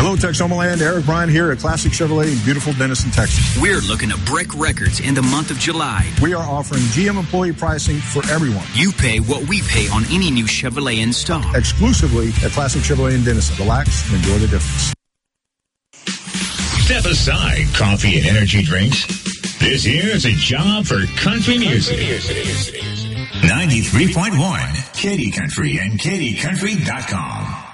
Hello, Texomaland. Eric Bryan here at Classic Chevrolet in beautiful Denison, Texas. We're looking to break records in the month of July. We are offering GM employee pricing for everyone. You pay what we pay on any new Chevrolet in stock. Exclusively at Classic Chevrolet in Denison. Relax and enjoy the difference. Step aside coffee and energy drinks. This here is a job for country music. 93.1 Katy Country and KatyCountry.com.